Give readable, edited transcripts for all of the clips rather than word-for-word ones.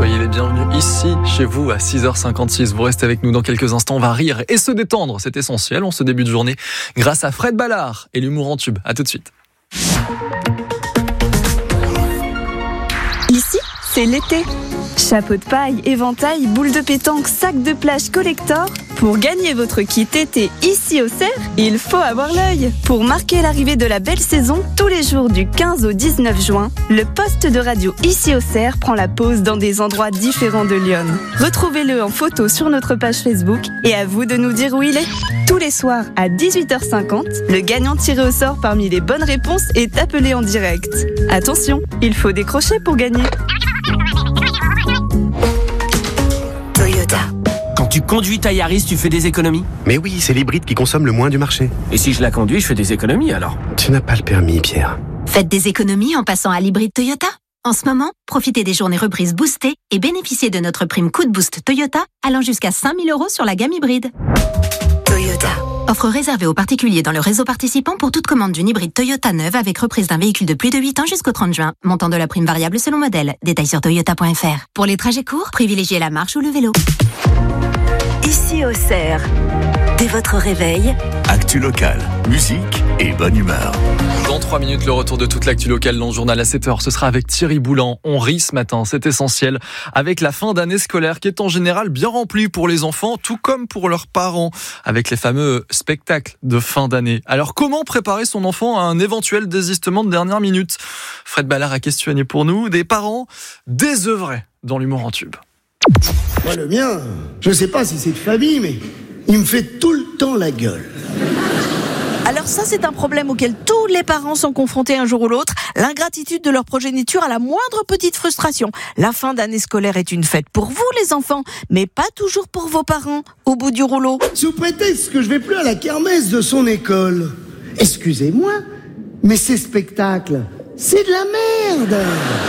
Soyez les bienvenus ici, chez vous, à 6h56. Vous restez avec nous dans quelques instants. On va rire et se détendre, c'est essentiel en ce début de journée, grâce à Fred Ballard et l'humour en tube. À tout de suite. Ici, c'est l'été. Chapeau de paille, éventail, boule de pétanque, sac de plage collector. Pour gagner votre kit été ici au Cerf, il faut avoir l'œil. Pour marquer l'arrivée de la belle saison, tous les jours du 15 au 19 juin, le poste de radio ici au Cerf prend la pause dans des endroits différents de Lyon. Retrouvez-le en photo sur notre page Facebook et à vous de nous dire où il est. Tous les soirs à 18h50, le gagnant tiré au sort parmi les bonnes réponses est appelé en direct. Attention, il faut décrocher pour gagner. Toyota. Quand tu conduis ta Yaris, tu fais des économies? Mais oui, c'est l'hybride qui consomme le moins du marché. Et si je la conduis, je fais des économies alors? Tu n'as pas le permis, Pierre. Faites des économies en passant à l'hybride Toyota. En ce moment, profitez des journées reprises boostées et bénéficiez de notre prime coup de boost Toyota allant jusqu'à 5 000 € sur la gamme hybride. Toyota. Offre réservée aux particuliers dans le réseau participant pour toute commande d'une hybride Toyota neuve avec reprise d'un véhicule de plus de 8 ans jusqu'au 30 juin. Montant de la prime variable selon modèle. Détails sur toyota.fr. Pour les trajets courts, privilégiez la marche ou le vélo. Ici au Cerf, dès votre réveil, Actu locale, musique et bonne humeur. Dans 3 minutes, le retour de toute l'actu locale dans le journal à 7h. Ce sera avec Thierry Boulan. On rit ce matin, c'est essentiel. Avec la fin d'année scolaire qui est en général bien remplie pour les enfants, tout comme pour leurs parents. Avec les fameux spectacles de fin d'année. Alors, comment préparer son enfant à un éventuel désistement de dernière minute? Fred Ballard a questionné pour nous des parents désœuvrés dans l'humour en tube. Moi, le mien, je sais pas si c'est de famille, mais il me fait tout le temps la gueule. Alors ça, c'est un problème auquel tous les parents sont confrontés un jour ou l'autre. L'ingratitude de leur progéniture à la moindre petite frustration. La fin d'année scolaire est une fête pour vous, les enfants, mais pas toujours pour vos parents, au bout du rouleau. Sous prétexte que je vais plus à la kermesse de son école. Excusez-moi, mais ces spectacles, c'est de la merde.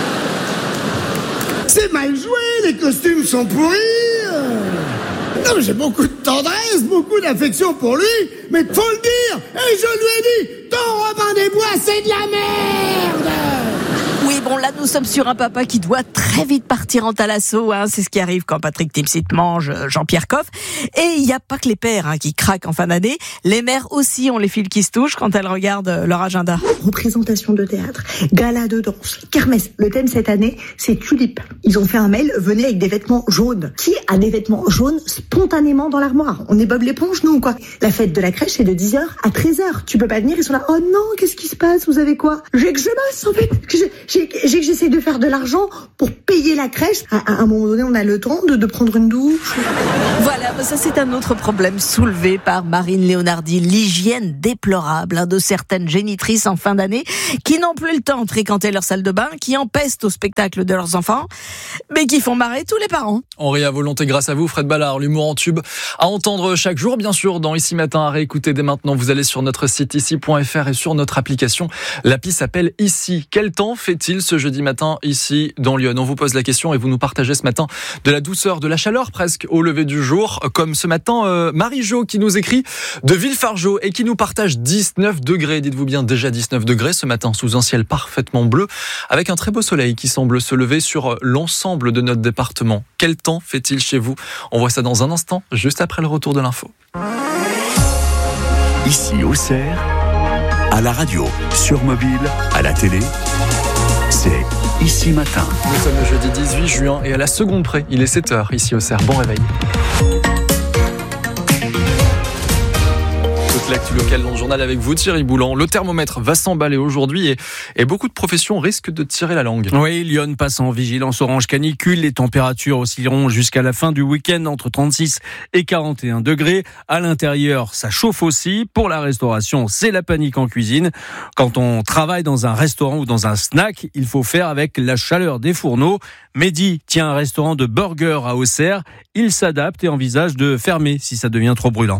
C'est mal joué, les costumes sont pourris. Non, mais j'ai beaucoup de tendresse, beaucoup d'affection pour lui, mais faut le dire, et je lui ai dit, ton Robin des Bois, c'est de la merde. Oui, bon, là, nous sommes sur un papa qui doit très vite partir en thalasso, hein. C'est ce qui arrive quand Patrick Timsit mange Jean-Pierre Coff. Et il n'y a pas que les pères qui craquent en fin d'année. Les mères aussi ont les fils qui se touchent quand elles regardent leur agenda. Représentation de théâtre, gala de danse, kermesse. Le thème cette année, c'est tulipe. Ils ont fait un mail, venez avec des vêtements jaunes. Qui a des vêtements jaunes spontanément dans l'armoire? On est Bob l'éponge, nous, quoi. La fête de la crèche, c'est de 10h à 13h. Tu peux pas venir, ils sont là. Oh non, qu'est-ce qui se passe? Vous avez quoi? J'ai que je bosse, en fait. J'essaie de faire de l'argent pour payer la crèche. À un moment donné, on a le temps de prendre une douche. Voilà, ça c'est un autre problème soulevé par Marine Léonardi. L'hygiène déplorable de certaines génitrices en fin d'année qui n'ont plus le temps de fréquenter leur salle de bain, qui empestent au spectacle de leurs enfants, mais qui font marrer tous les parents. On rit à volonté grâce à vous, Fred Ballard, l'humour en tube. À entendre chaque jour, bien sûr, dans Ici Matin, à réécouter dès maintenant. Vous allez sur notre site ici.fr et sur notre application. L'appli s'appelle Ici. Quel temps fait-il ce jeudi matin ici dans Lyon? On vous pose la question et vous nous partagez ce matin de la douceur, de la chaleur presque au lever du jour. Comme ce matin, Marie-Jo qui nous écrit de Villefargeau et qui nous partage 19 degrés. Dites-vous bien, déjà 19 degrés ce matin sous un ciel parfaitement bleu avec un très beau soleil qui semble se lever sur l'ensemble de notre département. Quel temps fait-il chez vous? On voit ça dans un instant, juste après le retour de l'info. Ici au Cerf, à la radio, sur mobile, à la télé, c'est Ici Matin. Nous sommes le jeudi 18 juin et à la seconde près, il est 7h ici au Cerf. Bon réveil. Toute l'actu locale dans le journal avec vous, Thierry Boulan. Le thermomètre va s'emballer aujourd'hui et beaucoup de professions risquent de tirer la langue. Oui, Lyon passe en vigilance orange canicule. Les températures oscilleront jusqu'à la fin du week-end entre 36 et 41 degrés. À l'intérieur, ça chauffe aussi. Pour la restauration, c'est la panique en cuisine. Quand on travaille dans un restaurant ou dans un snack, il faut faire avec la chaleur des fourneaux. Mehdi tient un restaurant de burgers à Auxerre. Il s'adapte et envisage de fermer si ça devient trop brûlant.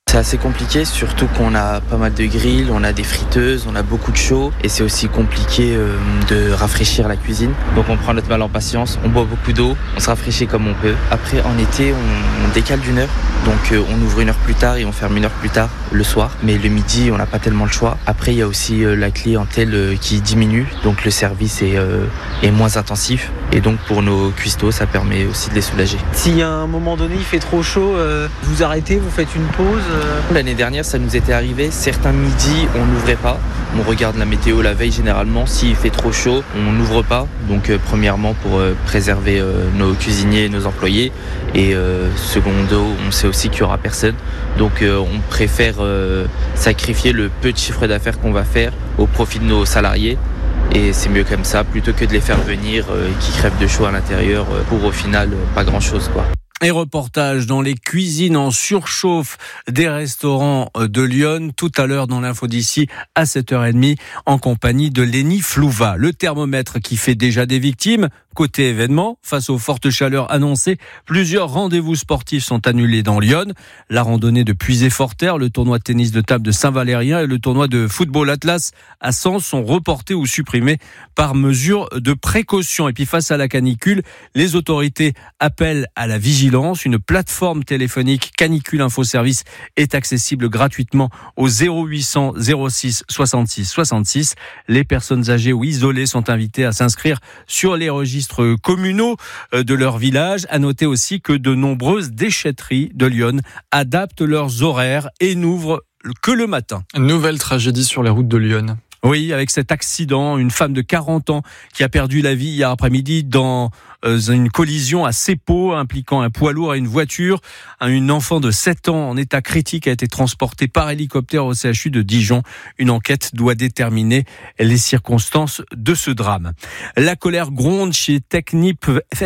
C'est assez compliqué, surtout qu'on a pas mal de grilles, on a des friteuses, on a beaucoup de chaud et c'est aussi compliqué de rafraîchir la cuisine. Donc on prend notre mal en patience, on boit beaucoup d'eau, on se rafraîchit comme on peut. Après en été on décale d'une heure, donc on ouvre 1 heure plus tard et on ferme 1 heure plus tard le soir. Mais le midi on n'a pas tellement le choix. Après il y a aussi la clientèle qui diminue, donc le service est moins intensif et donc pour nos cuistots ça permet aussi de les soulager. Si à un moment donné il fait trop chaud, vous arrêtez, vous faites une pause. L'année dernière, ça nous était arrivé. Certains midis, on n'ouvrait pas. On regarde la météo la veille généralement. S'il fait trop chaud, on n'ouvre pas. Donc, premièrement, pour préserver nos cuisiniers et nos employés. Et secondo, on sait aussi qu'il n'y aura personne. Donc, on préfère sacrifier le peu de chiffre d'affaires qu'on va faire au profit de nos salariés. Et c'est mieux comme ça, plutôt que de les faire venir qui crèvent de chaud à l'intérieur pour au final pas grand-chose, quoi. Et reportage dans les cuisines en surchauffe des restaurants de Lyon, tout à l'heure dans l'info d'ici à 7h30 en compagnie de Lénie Flouva. Le thermomètre qui fait déjà des victimes. Côté événement, face aux fortes chaleurs annoncées, plusieurs rendez-vous sportifs sont annulés dans Lyon. La randonnée de Puisé-Forterre, le tournoi de tennis de table de Saint-Valérien et le tournoi de football Atlas à Sens sont reportés ou supprimés par mesure de précaution. Et puis face à la canicule, les autorités appellent à la vigilance. Une plateforme téléphonique Canicule Info Service est accessible gratuitement au 0800 06 66 66. Les personnes âgées ou isolées sont invitées à s'inscrire sur les registres communaux de leur village. À noter aussi que de nombreuses déchetteries de Lyon adaptent leurs horaires et n'ouvrent que le matin. Nouvelle tragédie sur les routes de Lyon. Oui, avec cet accident, une femme de 40 ans qui a perdu la vie hier après-midi dans une collision à Seppo impliquant un poids lourd et une voiture. Une enfant de 7 ans en état critique a été transportée par hélicoptère au CHU de Dijon. Une enquête doit déterminer les circonstances de ce drame. La colère gronde chez Technip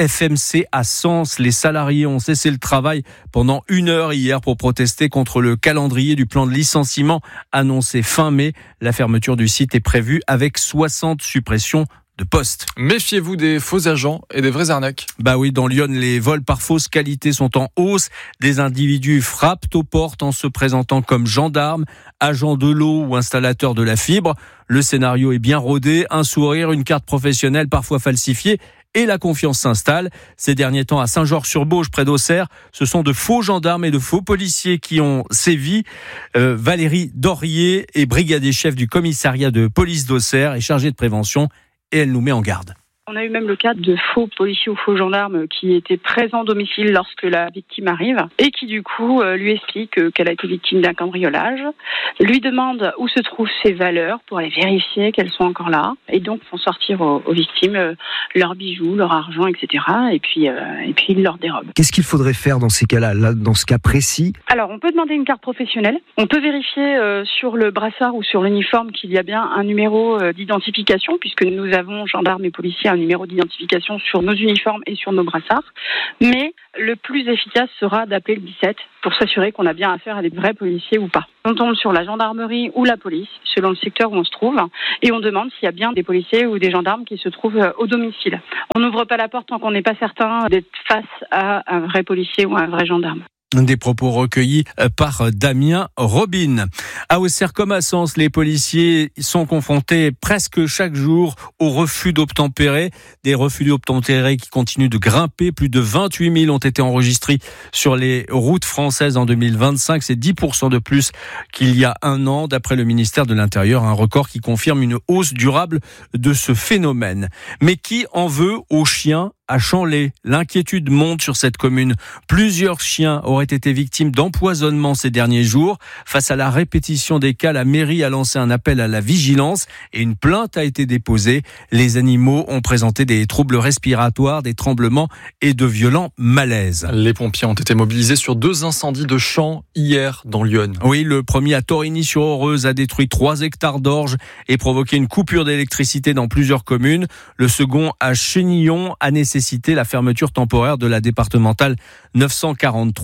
FMC à Sens. Les salariés ont cessé le travail pendant 1 heure hier pour protester contre le calendrier du plan de licenciement annoncé fin mai. La fermeture du site est prévue avec 60 suppressions de postes. Méfiez-vous des faux agents et des vraies arnaques. Bah oui, dans Lyon, les vols par fausse qualité sont en hausse. Des individus frappent aux portes en se présentant comme gendarmes, agents de l'eau ou installateurs de la fibre. Le scénario est bien rodé, un sourire, une carte professionnelle parfois falsifiée. Et la confiance s'installe. Ces derniers temps, à Saint-Georges-sur-Bauge, près d'Auxerre, ce sont de faux gendarmes et de faux policiers qui ont sévi. Valérie Dorier est brigadier chef du commissariat de police d'Auxerre et chargée de prévention. Et elle nous met en garde. On a eu même le cas de faux policiers ou faux gendarmes qui étaient présents au domicile lorsque la victime arrive et qui du coup lui expliquent qu'elle a été victime d'un cambriolage, lui demandent où se trouvent ses valeurs pour aller vérifier qu'elles sont encore là et donc font sortir aux victimes leurs bijoux, leur argent, etc. Et puis ils leur dérobent. Qu'est-ce qu'il faudrait faire dans ces cas-là, là, dans ce cas précis ? Alors on peut demander une carte professionnelle, on peut vérifier sur le brassard ou sur l'uniforme qu'il y a bien un numéro d'identification puisque nous avons gendarmes et policiers un numéro d'identification sur nos uniformes et sur nos brassards. Mais le plus efficace sera d'appeler le 17 pour s'assurer qu'on a bien affaire à des vrais policiers ou pas. On tombe sur la gendarmerie ou la police, selon le secteur où on se trouve, et on demande s'il y a bien des policiers ou des gendarmes qui se trouvent au domicile. On n'ouvre pas la porte tant qu'on n'est pas certain d'être face à un vrai policier ou un vrai gendarme. Des propos recueillis par Damien Robin. À Auxerre comme à Sens, les policiers sont confrontés presque chaque jour aux refus d'obtempérer. Des refus d'obtempérer qui continuent de grimper. Plus de 28 000 ont été enregistrés sur les routes françaises en 2025. C'est 10% de plus qu'il y a un an, d'après le ministère de l'Intérieur. Un record qui confirme une hausse durable de ce phénomène. Mais qui en veut aux chiens à Chanlay? L'inquiétude monte sur cette commune. Plusieurs chiens auraient été victimes d'empoisonnement ces derniers jours. Face à la répétition des cas, la mairie a lancé un appel à la vigilance et une plainte a été déposée. Les animaux ont présenté des troubles respiratoires, des tremblements et de violents malaises. Les pompiers ont été mobilisés sur 2 incendies de champs hier dans Lyon. Oui, le premier à Torigny-sur-Oreuze a détruit 3 hectares d'orge et provoqué une coupure d'électricité dans plusieurs communes. Le second à Chénillon a nécessité la fermeture temporaire de la départementale 943.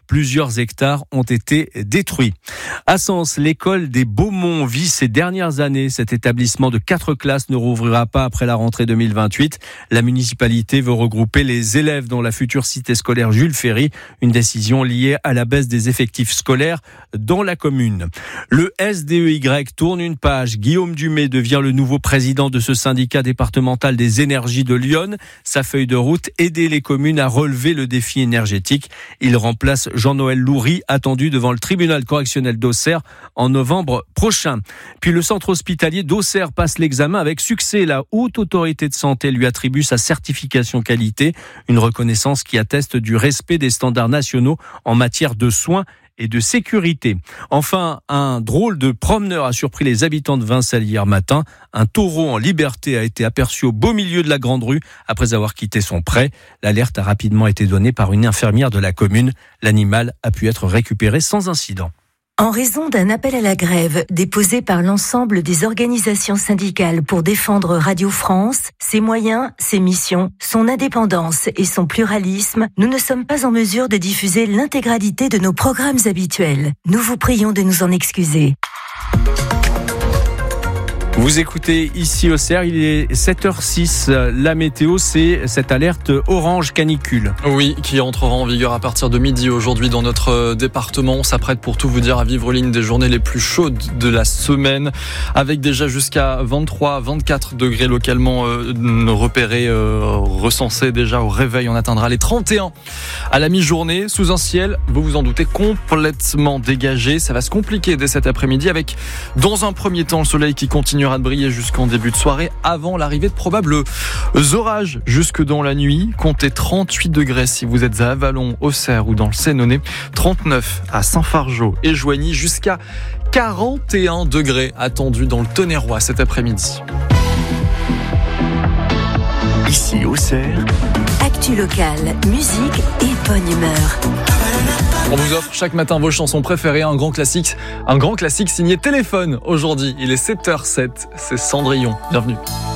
Plusieurs hectares ont été détruits. À Sens, l'école des Beaumont vit ses dernières années. Cet établissement de 4 classes ne rouvrira pas après la rentrée 2028. La municipalité veut regrouper les élèves dans la future cité scolaire Jules Ferry. Une décision liée à la baisse des effectifs scolaires dans la commune. Le SDEY tourne une page. Guillaume Dumay devient le nouveau président de ce syndicat départemental des énergies de Lyon. Sa feuille de route, aider les communes à relever le défi énergétique. Il remplace Jean-Noël Loury, attendu devant le tribunal correctionnel d'Auxerre en novembre prochain. Puis le centre hospitalier d'Auxerre passe l'examen avec succès. La Haute Autorité de Santé lui attribue sa certification qualité, une reconnaissance qui atteste du respect des standards nationaux en matière de soins et de sécurité. Enfin, un drôle de promeneur a surpris les habitants de Vincelles hier matin. Un taureau en liberté a été aperçu au beau milieu de la Grande Rue après avoir quitté son pré. L'alerte a rapidement été donnée par une infirmière de la commune. L'animal a pu être récupéré sans incident. En raison d'un appel à la grève déposé par l'ensemble des organisations syndicales pour défendre Radio France, ses moyens, ses missions, son indépendance et son pluralisme, nous ne sommes pas en mesure de diffuser l'intégralité de nos programmes habituels. Nous vous prions de nous en excuser. Vous écoutez ici Auxerre, il est 7h06. La météo, c'est cette alerte orange canicule. Oui, qui entrera en vigueur à partir de midi aujourd'hui dans notre département. On s'apprête pour tout vous dire à vivre l'une des journées les plus chaudes de la semaine, avec déjà jusqu'à 23-24 degrés localement repérés, recensés déjà au réveil. On atteindra les 31 à la mi-journée sous un ciel, vous vous en doutez, complètement dégagé. Ça va se compliquer dès cet après-midi avec, dans un premier temps, le soleil qui continuera de briller jusqu'en début de soirée avant l'arrivée de probables orages jusque dans la nuit. Comptez 38 degrés si vous êtes à Avallon, Auxerre ou dans le Sénonais, 39 à Saint-Fargeau et Joigny, jusqu'à 41 degrés attendus dans le Tonnerrois cet après-midi. Ici Auxerre, Actu locale, musique et bonne humeur. On vous offre chaque matin vos chansons préférées, un grand classique signé Téléphone aujourd'hui. Il est 7h07, c'est Cendrillon. Bienvenue.